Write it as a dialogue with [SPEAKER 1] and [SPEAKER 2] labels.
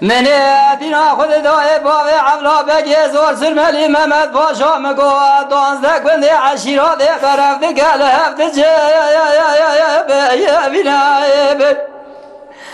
[SPEAKER 1] منی دینا خود دای باوی عولا بگی زور سرملی محمد پاشا مگو دانزده گنده عشیرات برفت گل هفت